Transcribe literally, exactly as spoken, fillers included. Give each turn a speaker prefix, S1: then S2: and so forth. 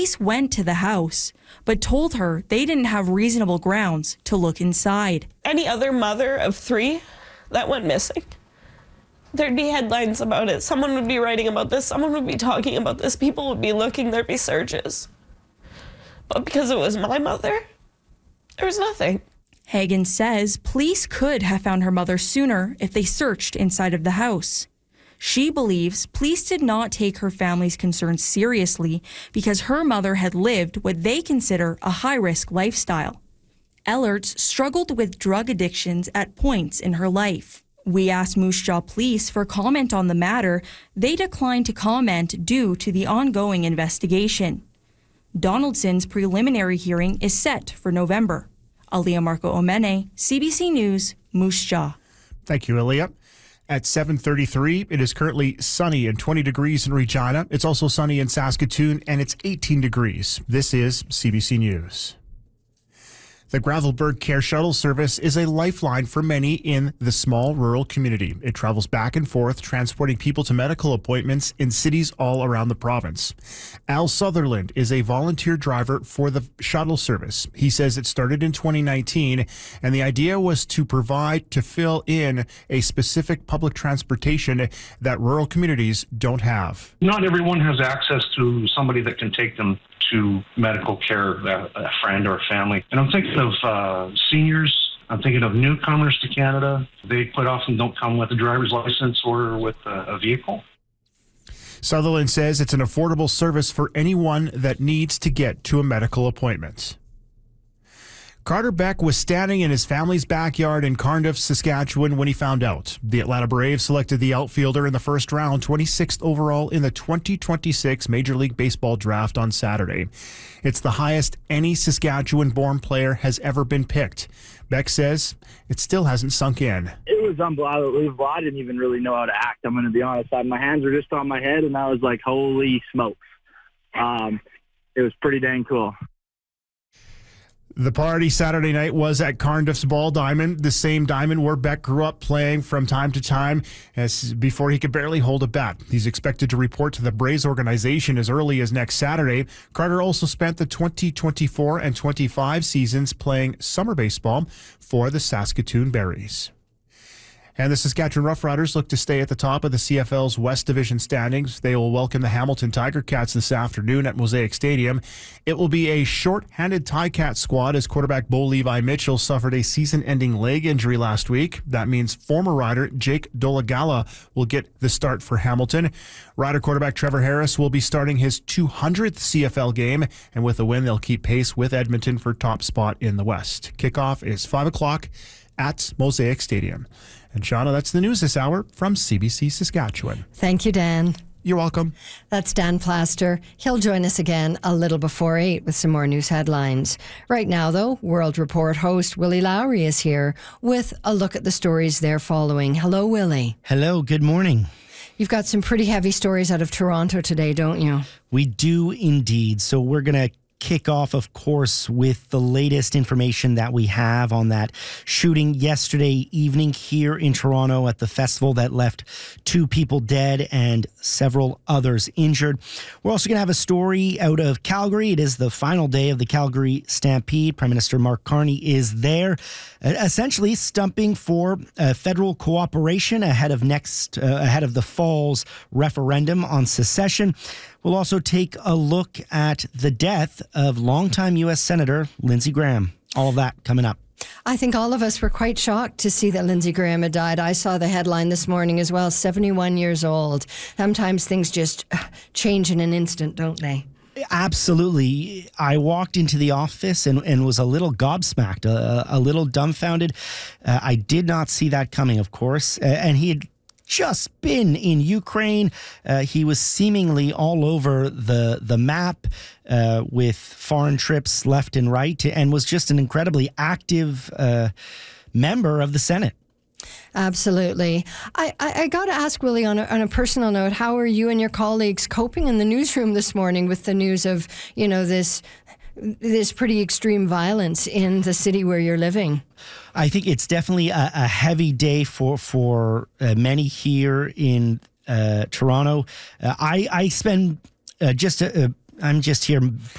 S1: police went to the house, but told her they didn't have reasonable grounds to look inside.
S2: Any other mother of three that went missing, there'd be headlines about it. Someone would be writing about this. Someone would be talking about this. People would be looking. There'd be searches. But because it was my mother, there was nothing.
S1: Hagen says police could have found her mother sooner if they searched inside of the house. She believes police did not take her family's concerns seriously because her mother had lived what they consider a high-risk lifestyle. Ellerts struggled with drug addictions at points in her life. We asked Moose Jaw Police for comment on the matter. They declined to comment due to the ongoing investigation. Donaldson's preliminary hearing is set for November. Alia Marco Omene, C B C News, Moose Jaw.
S3: Thank you, Alia. At seven thirty-three, it is currently sunny and twenty degrees in Regina. It's also sunny in Saskatoon, and it's eighteen degrees. This is C B C News. The Gravelbourg Care Shuttle Service is a lifeline for many in the small rural community. It travels back and forth, transporting people to medical appointments in cities all around the province. Al Sutherland is a volunteer driver for the shuttle service. He says it started in twenty nineteen, and the idea was to provide, to fill in a specific public transportation that rural communities don't have.
S4: Not everyone has access to somebody that can take them to medical care, a friend or a family. And I'm thinking of uh, seniors. I'm thinking of newcomers to Canada. They quite often don't come with a driver's license or with a, a vehicle.
S3: Sutherland says it's an affordable service for anyone that needs to get to a medical appointment. Carter Beck was standing in his family's backyard in Cardiff, Saskatchewan when he found out. The Atlanta Braves selected the outfielder in the first round, twenty-sixth overall in the twenty twenty-six Major League Baseball draft on Saturday. It's the highest any Saskatchewan-born player has ever been picked. Beck says it still hasn't sunk in.
S5: It was unbelievable. I didn't even really know how to act, I'm going to be honest. My hands were just on my head, and I was like, holy smokes. Um, it was pretty dang cool.
S3: The party Saturday night was at Cardiff's Ball Diamond, the same diamond where Beck grew up playing from time to time as before he could barely hold a bat. He's expected to report to the Braves organization as early as next Saturday. Carter also spent the twenty twenty-four and twenty-five seasons playing summer baseball for the Saskatoon Berries. And the Saskatchewan Roughriders look to stay at the top of the C F L's West Division standings. They will welcome the Hamilton Tiger Cats this afternoon at Mosaic Stadium. It will be a short-handed Ticat squad as quarterback Bo Levi Mitchell suffered a season-ending leg injury last week. That means former Rider Jake Dolagala will get the start for Hamilton. Rider quarterback Trevor Harris will be starting his two hundredth C F L game, and with a win, they'll keep pace with Edmonton for top spot in the West. Kickoff is five o'clock at Mosaic Stadium. And Shauna, that's the news this hour from C B C Saskatchewan.
S6: Thank you, Dan.
S3: You're welcome.
S6: That's Dan Plaster. He'll join us again a little before eight with some more news headlines. Right now, though, World Report host Willie Lowry is here with a look at the stories they're following. Hello, Willie.
S7: Hello, good morning.
S6: You've got some pretty heavy stories out of Toronto today, don't you?
S7: We do indeed. So we're going to kick off, of course, with the latest information that we have on that shooting yesterday evening here in Toronto at the festival that left two people dead and several others injured. We're also going to have a story out of Calgary. It is the final day of the Calgary Stampede. Prime Minister Mark Carney is there, essentially stumping for uh, federal cooperation ahead of next, uh, ahead of the fall's referendum on secession. We'll also take a look at the death of longtime U S Senator Lindsey Graham. All of that coming up.
S6: I think all of us were quite shocked to see that Lindsey Graham had died. I saw the headline this morning as well, seventy-one years old. Sometimes things just change in an instant, don't they?
S7: Absolutely. I walked into the office and, and was a little gobsmacked, a, a little dumbfounded. Uh, I did not see that coming, of course. Uh, and he had just been in Ukraine. Uh, he was seemingly all over the the map uh, with foreign trips left and right, and was just an incredibly active uh, member of the Senate.
S6: Absolutely. I, I, I got to ask, Willie, on a, on a personal note, how are you and your colleagues coping in the newsroom this morning with the news of, you know, this this pretty extreme violence in the city where you're living?
S7: I think it's definitely a, a heavy day for for uh, many here in uh, Toronto. Uh, I I spend uh, just a, a I'm just here